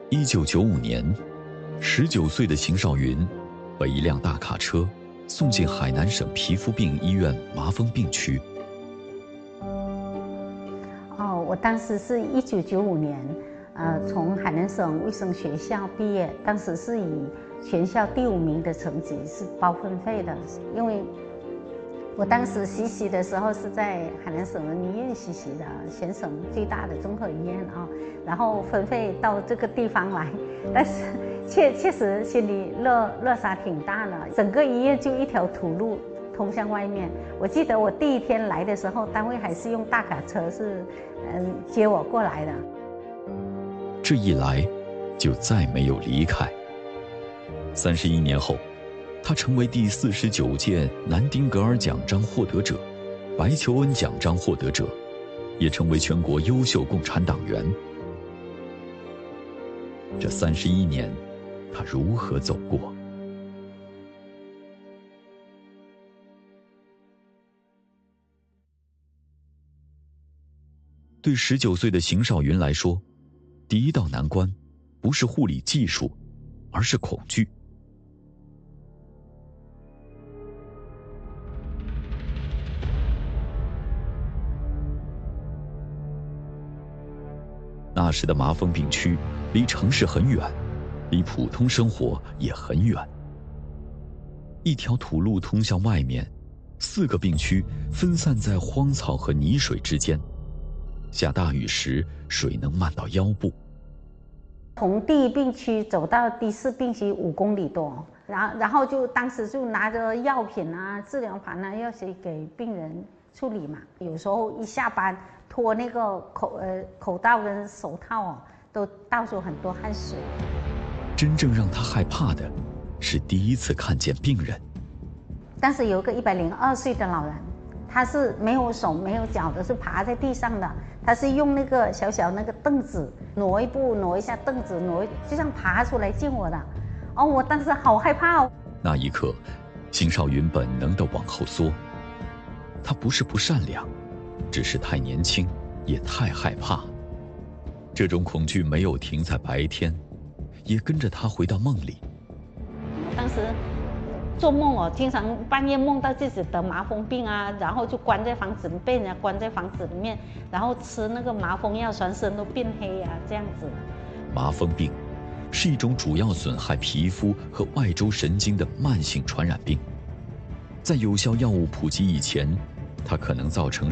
1995年，19岁的邢少云被一辆大卡车送进海南省皮肤病医院麻风病区。 我当时是1995年，从海南省卫生学校毕业，当时是以全校第5名的成绩，是包分费的。因为我当时实习的时候是在海南省人民医院实习的，全省最大的综合医院啊，然后分费到这个地方来，但是确实心里落差挺大的。整个医院就一条土路通向外面。我记得我第1天来的时候，单位还是用大卡车接我过来的。 这一来，就再没有离开。31年后，他成为第49届南丁格尔奖章获得者、白求恩奖章获得者，也成为全国优秀共产党员。这31年，他如何走过？对19岁的邢少云来说，第一道难关不是护理技术，而是恐惧。那时的麻风病区离城市很远，离普通生活也很远。一条土路通向外面，4个病区分散在荒草和泥水之间。下大雨时，水能漫到腰部。 从第1病区走到第4病区5公里多，然后当时就拿着药品啊、治疗盘啊，要去给病人处理嘛。有时候一下班脱那个口罩跟手套都倒出很多汗水。 真正让他害怕的，是第一次看见病人。 当时有个102岁的老人，他是没有手没有脚的，是爬在地上的。他是用那个小小那个凳子挪一步挪一下凳子挪，就像爬出来见我的。我当时好害怕哦。 那一刻，邢少云本能地往后缩。他不是不善良，只是太年轻，也太害怕。这种恐惧没有停在白天，也跟着他回到梦里。 当时做梦经常半夜梦到自己得麻风病啊，然后就关在房子里，被人家关在房子里面，然后吃那个麻风药，全身都变黑啊，这样子。 麻风病是一种主要损害皮肤和外周神经的慢性传染病，在有效药物普及以前，它可能造成